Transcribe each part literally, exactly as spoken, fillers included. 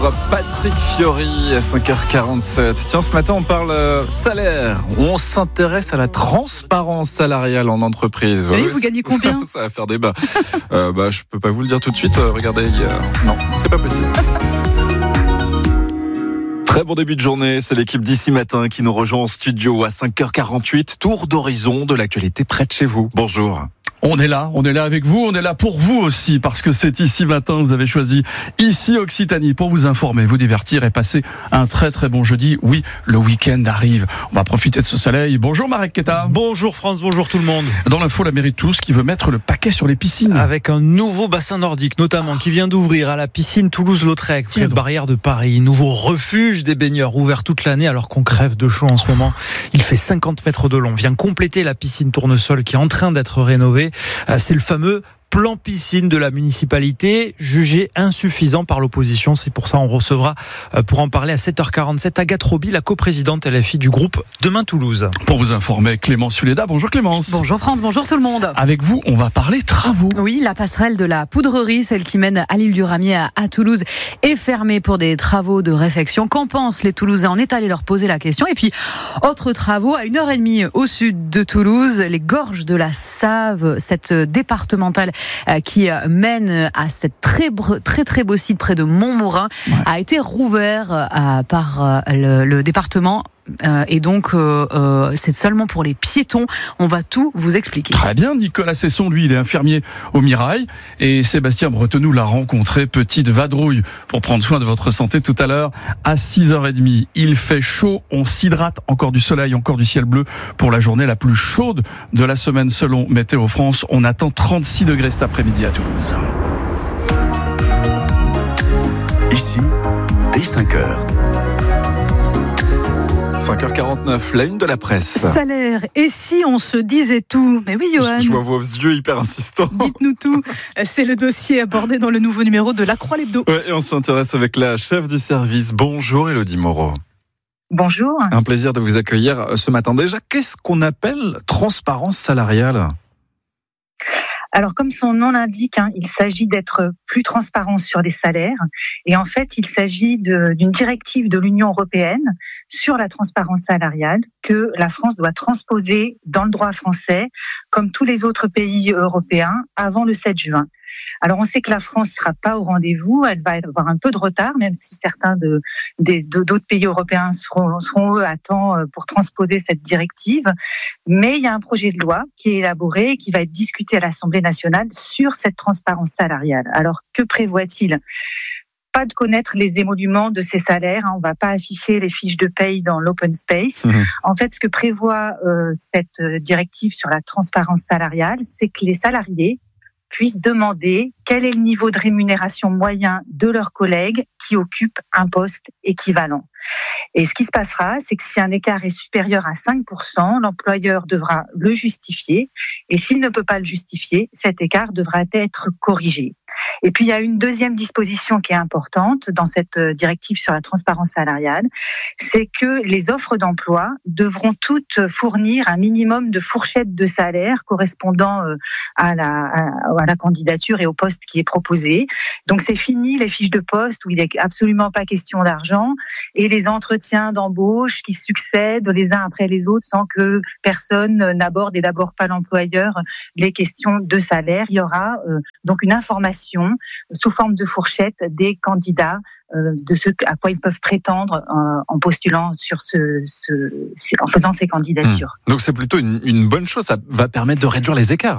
Bonjour Patrick Fiori à cinq heures quarante-sept. Tiens, ce matin on parle euh, salaire. On s'intéresse à la transparence salariale en entreprise. Oui, ouais, vous gagnez combien? Ça va faire débat. euh, bah, je peux pas vous le dire tout de suite. Euh, regardez, euh, non, c'est pas possible. Très bon début de journée, c'est l'équipe d'ici matin qui nous rejoint en studio à cinq heures quarante-huit. Tour d'horizon de l'actualité près de chez vous. Bonjour. On est là, on est là avec vous, on est là pour vous aussi, parce que c'est ici matin, vous avez choisi ici Occitanie pour vous informer, vous divertir et passer un très très bon jeudi. Oui, le week-end arrive, on va profiter de ce soleil. Bonjour Marek Keta. Bonjour France, bonjour tout le monde. Dans l'info, la mairie de Toulouse qui veut mettre le paquet sur les piscines. Avec un nouveau bassin nordique notamment qui vient d'ouvrir à la piscine Toulouse-Lautrec, près de Barrière de Paris. Nouveau refuge des baigneurs ouvert toute l'année alors qu'on crève de chaud en ce moment. Il fait cinquante mètres de long, vient compléter la piscine Tournesol qui est en train d'être rénovée. C'est le fameux plan piscine de la municipalité, jugé insuffisant par l'opposition. C'est pour ça qu'on recevra, pour en parler à sept heures quarante-sept, Agathe Roby, la coprésidente L F I du groupe Demain Toulouse. Pour vous informer, Clémence Fuleda. Bonjour Clémence. Bonjour France, bonjour tout le monde. Avec vous, on va parler travaux. Oui, la passerelle de la Poudrerie, celle qui mène à l'île du Ramier à, à Toulouse, est fermée pour des travaux de réfection. Qu'en pensent les Toulousains? On est allé leur poser la question. Et puis, autres travaux, à une heure et demie au sud de Toulouse, les gorges de la Save, cette départementale qui mène à cette très très très beau site près de Montmorin, ouais. a été rouvert euh, par euh, le, le département. Euh, et donc, euh, euh, c'est seulement pour les piétons. On va tout vous expliquer. Très bien. Nicolas Cesson, lui, il est infirmier au Mirail. Et Sébastien Bretenoux l'a rencontré. Petite vadrouille pour prendre soin de votre santé tout à l'heure à six heures trente. Il fait chaud. On s'hydrate. Encore du soleil, encore du ciel bleu pour la journée la plus chaude de la semaine selon Météo France. On attend trente-six degrés cet après-midi à Toulouse. Ici, dès cinq heures. cinq heures quarante-neuf, la une de la presse. Salaire, et si on se disait tout? Mais oui, Johan. Je vois vos yeux hyper insistants. Dites-nous tout. C'est le dossier abordé dans le nouveau numéro de La Croix l'Hebdo. Ouais, et on s'intéresse avec la chef du service. Bonjour Élodie Moreau. Bonjour. Un plaisir de vous accueillir ce matin. Déjà, qu'est-ce qu'on appelle transparence salariale ? Alors, comme son nom l'indique, hein, il s'agit d'être plus transparent sur les salaires. Et en fait, il s'agit de, d'une directive de l'Union européenne sur la transparence salariale que la France doit transposer dans le droit français, comme tous les autres pays européens, avant le sept juin. Alors, on sait que la France ne sera pas au rendez-vous. Elle va avoir un peu de retard, même si certains de, de, de, d'autres pays européens seront, seront eux à temps pour transposer cette directive. Mais il y a un projet de loi qui est élaboré et qui va être discuté à l'Assemblée nationale sur cette transparence salariale. Alors, que prévoit-il ? Pas de connaître les émoluments de ces salaires. On ne va pas afficher les fiches de paye dans l'open space. Mmh. En fait, ce que prévoit euh, cette directive sur la transparence salariale, c'est que les salariés puissent demander quel est le niveau de rémunération moyen de leurs collègues qui occupent un poste équivalent. Et ce qui se passera, c'est que si un écart est supérieur à cinq pour cent, l'employeur devra le justifier. Et s'il ne peut pas le justifier, cet écart devra être corrigé. Et puis, il y a une deuxième disposition qui est importante dans cette directive sur la transparence salariale, c'est que les offres d'emploi devront toutes fournir un minimum de fourchette de salaire correspondant à la, à la candidature et au poste qui est proposé. Donc, c'est fini les fiches de poste où il n'est absolument pas question d'argent et les entretiens d'embauche qui succèdent les uns après les autres sans que personne n'aborde et d'abord pas l'employeur les questions de salaire. Il y aura euh, donc une information sous forme de fourchette des candidats euh, de ce à quoi ils peuvent prétendre euh, en postulant sur ce, ce, en faisant ces candidatures. Mmh. Donc c'est plutôt une, une bonne chose, ça va permettre de réduire les écarts.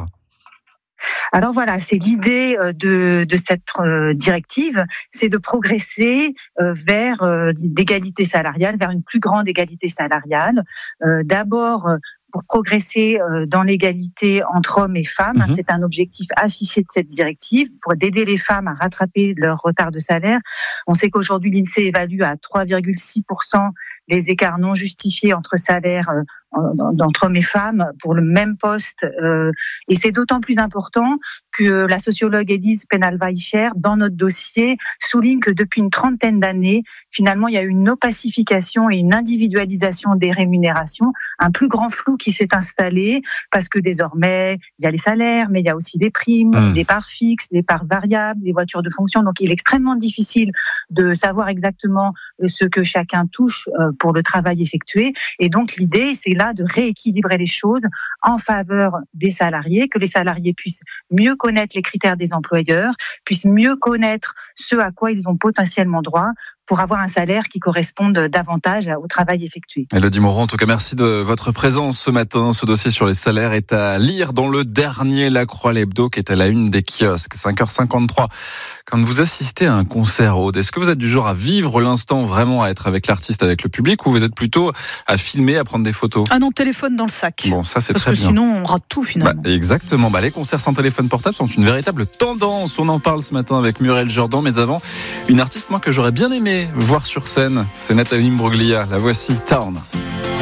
Alors voilà, c'est l'idée de, de cette euh, directive, c'est de progresser euh, vers euh, l'égalité salariale, vers une plus grande égalité salariale. Euh, d'abord, pour progresser euh, dans l'égalité entre hommes et femmes, mmh. c'est un objectif affiché de cette directive, pour aider les femmes à rattraper leur retard de salaire. On sait qu'aujourd'hui, l'INSEE évalue à trois virgule six pour cent les écarts non justifiés entre salaires euh, d'entre hommes et femmes pour le même poste. Euh, et c'est d'autant plus important que la sociologue Elise Penal-Weicher, dans notre dossier, souligne que depuis une trentaine d'années, finalement, il y a eu une opacification et une individualisation des rémunérations, un plus grand flou qui s'est installé parce que désormais, il y a les salaires, mais il y a aussi des primes, mmh. des parts fixes, des parts variables, des voitures de fonction. Donc, il est extrêmement difficile de savoir exactement ce que chacun touche pour le travail effectué. Et donc, l'idée, c'est là de rééquilibrer les choses en faveur des salariés, que les salariés puissent mieux connaître les critères des employeurs, puissent mieux connaître ce à quoi ils ont potentiellement droit pour avoir un salaire qui corresponde davantage au travail effectué. Élodie Moreau, en tout cas, merci de votre présence ce matin. Ce dossier sur les salaires est à lire dans le dernier La Croix l'Hebdo qui est à la une des kiosques. cinq heures cinquante-trois. Quand vous assistez à un concert, Aude, est-ce que vous êtes du genre à vivre l'instant, vraiment à être avec l'artiste, avec le public, ou vous êtes plutôt à filmer, à prendre des photos? Ah non, téléphone dans le sac. Bon, ça c'est Parce très que bien. Sinon, on rate tout finalement. Bah, exactement. Bah, les concerts sans téléphone portable sont une véritable tendance. On en parle ce matin avec Muriel Jourdan. Mais avant, une artiste moi que j'aurais bien aimé voir sur scène, c'est Nathalie Imbruglia. La voici, Town.